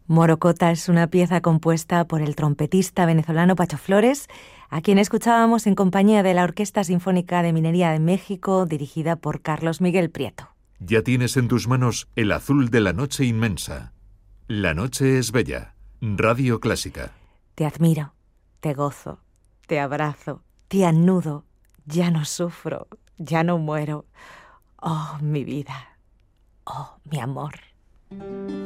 Morocota es una pieza compuesta por el trompetista venezolano Pacho Flores, a quien escuchábamos en compañía de la Orquesta Sinfónica de Minería de México, dirigida por Carlos Miguel Prieto. Ya tienes en tus manos el azul de la noche inmensa. La noche es bella. Radio Clásica. Te admiro, te gozo, te abrazo, te anudo, ya no sufro, ya no muero. Oh, mi vida, oh, mi amor.